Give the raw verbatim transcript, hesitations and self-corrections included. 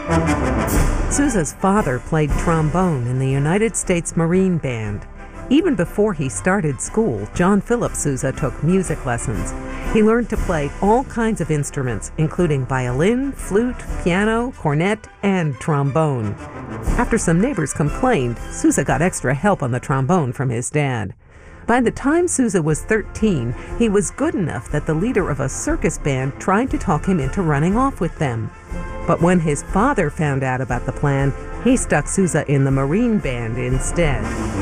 Sousa's father played trombone in the United States Marine Band. Even before he started school, John Philip Sousa took music lessons. He learned to play all kinds of instruments, including violin, flute, piano, cornet, and trombone. After some neighbors complained, Sousa got extra help on the trombone from his dad. By the time Sousa was thirteen, he was good enough that the leader of a circus band tried to talk him into running off with them. But when his father found out about the plan, he stuck Sousa in the Marine Band instead.